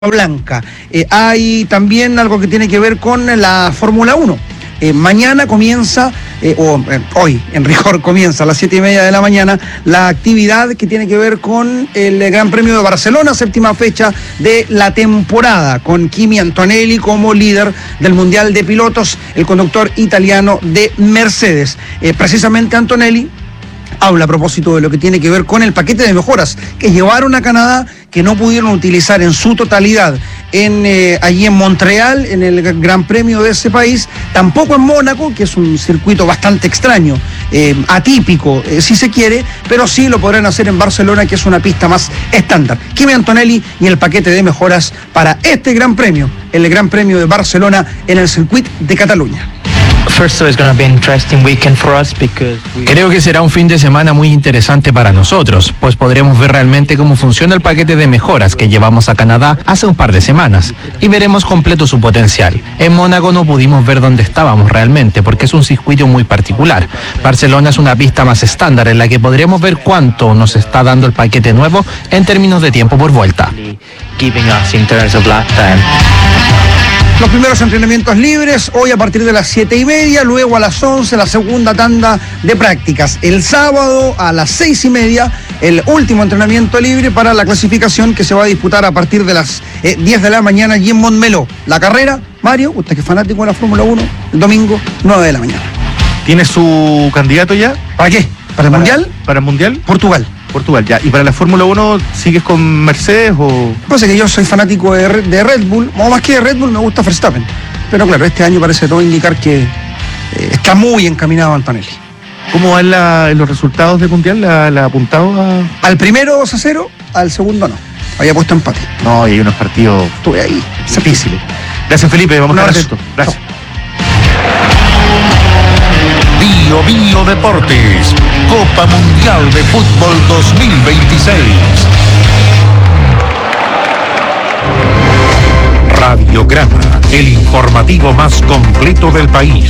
blanca. Hay también algo que tiene que ver con la Fórmula 1. Mañana comienza, hoy en rigor comienza a las 7:30 de la mañana, la actividad que tiene que ver con el Gran Premio de Barcelona, séptima fecha de la temporada, con Kimi Antonelli como líder del Mundial de Pilotos, el conductor italiano de Mercedes. Precisamente Antonelli habla a propósito de lo que tiene que ver con el paquete de mejoras que llevaron a Canadá, que no pudieron utilizar en su totalidad allí en Montreal, en el Gran Premio de ese país, tampoco en Mónaco, que es un circuito bastante extraño, atípico, si se quiere, pero sí lo podrán hacer en Barcelona, que es una pista más estándar. Kimi Antonelli y el paquete de mejoras para este Gran Premio, el Gran Premio de Barcelona en el Circuit de Cataluña. Creo que será un fin de semana muy interesante para nosotros, pues podremos ver realmente cómo funciona el paquete de mejoras que llevamos a Canadá hace un par de semanas y veremos completo su potencial. En Mónaco no pudimos ver dónde estábamos realmente porque es un circuito muy particular. Barcelona es una pista más estándar en la que podremos ver cuánto nos está dando el paquete nuevo en términos de tiempo por vuelta. Los primeros entrenamientos libres, hoy a partir de las 7:30, luego a las 11 la segunda tanda de prácticas. El sábado a las 6:30, el último entrenamiento libre para la clasificación que se va a disputar a partir de las 10 de la mañana allí en Montmeló. La carrera, Mario, usted que es fanático de la Fórmula 1, el domingo 9 de la mañana. ¿Tiene su candidato ya? ¿Para qué? ¿Para el Mundial? ¿Para el Mundial? Portugal, ya. ¿Y para la Fórmula 1 sigues con Mercedes o...? Pasa que yo soy fanático de Red Bull, o más que de Red Bull me gusta Verstappen. Pero claro, este año parece todo indicar que está muy encaminado Antonelli. ¿Cómo van los resultados del Mundial? ¿La apuntado a...? Al primero 2-0, al segundo no. Había puesto empate. No, y hay unos partidos... Estuve ahí. Difíciles. Gracias, Felipe. Vamos a estar atentos. Gracias. Bio Deportes, Copa Mundial de Fútbol 2026. Radiograma, el informativo más completo del país.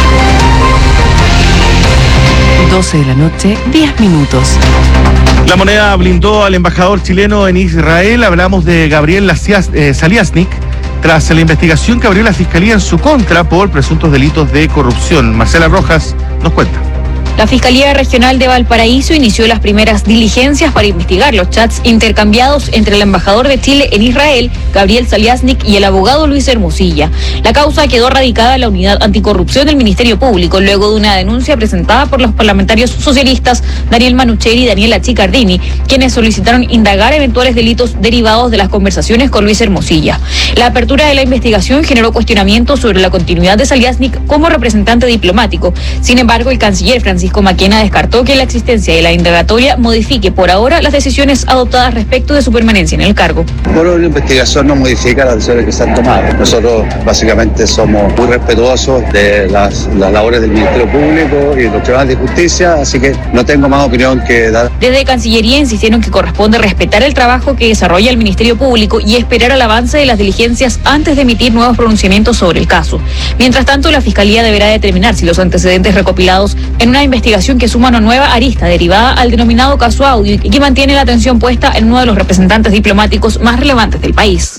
12 de la noche, 10 minutos. La Moneda blindó al embajador chileno en Israel. Hablamos de Gabriel Saliasnik, tras la investigación que abrió la Fiscalía en su contra por presuntos delitos de corrupción. Marcela Rojas nos cuenta. La Fiscalía Regional de Valparaíso inició las primeras diligencias para investigar los chats intercambiados entre el embajador de Chile en Israel, Gabriel Saliasnik, y el abogado Luis Hermosilla. La causa quedó radicada en la Unidad Anticorrupción del Ministerio Público, luego de una denuncia presentada por los parlamentarios socialistas Daniel Manucheri y Daniela Chicardini, quienes solicitaron indagar eventuales delitos derivados de las conversaciones con Luis Hermosilla. La apertura de la investigación generó cuestionamientos sobre la continuidad de Saliasnik como representante diplomático. Sin embargo, el canciller Francisco Maquena descartó que la existencia de la indagatoria modifique por ahora las decisiones adoptadas respecto de su permanencia en el cargo. Bueno, la investigación no modifica las decisiones que se han tomado. Nosotros básicamente somos muy respetuosos de las labores del Ministerio Público y de los tribunales de justicia, así que no tengo más opinión que dar. Desde Cancillería insistieron que corresponde respetar el trabajo que desarrolla el Ministerio Público y esperar al avance de las diligencias antes de emitir nuevos pronunciamientos sobre el caso. Mientras tanto, la Fiscalía deberá determinar si los antecedentes recopilados en una investigación que suma una nueva arista derivada al denominado caso Audio y que mantiene la atención puesta en uno de los representantes diplomáticos más relevantes del país.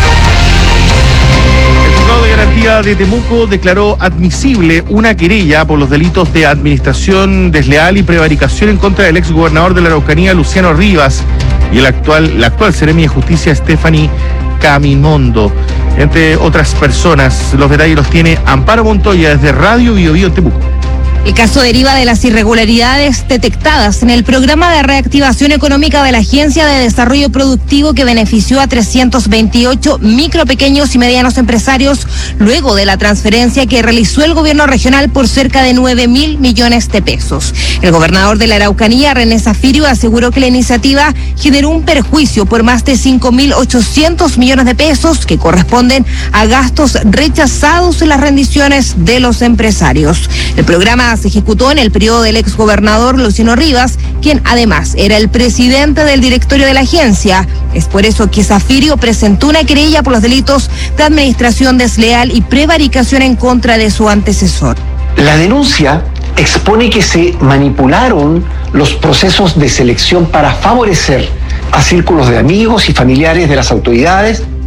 El juzgado de garantía de Temuco declaró admisible una querella por los delitos de administración desleal y prevaricación en contra del exgobernador de la Araucanía, Luciano Rivas, y la actual seremi de justicia, Stephanie Camimondo, entre otras personas. Los detalles los tiene Amparo Montoya desde Radio Bio en Temuco. El caso deriva de las irregularidades detectadas en el programa de reactivación económica de la Agencia de Desarrollo Productivo que benefició a 328 micro, pequeños y medianos empresarios luego de la transferencia que realizó el gobierno regional por cerca de 9.000 millones de pesos. El gobernador de la Araucanía, René Zafirio, aseguró que la iniciativa generó un perjuicio por más de 5.800 millones de pesos que corresponden a gastos rechazados en las rendiciones de los empresarios. El programa se ejecutó en el periodo del exgobernador Luciano Rivas, quien además era el presidente del directorio de la agencia. Es por eso que Zafirio presentó una querella por los delitos de administración desleal y prevaricación en contra de su antecesor. La denuncia expone que se manipularon los procesos de selección para favorecer a círculos de amigos y familiares de las autoridades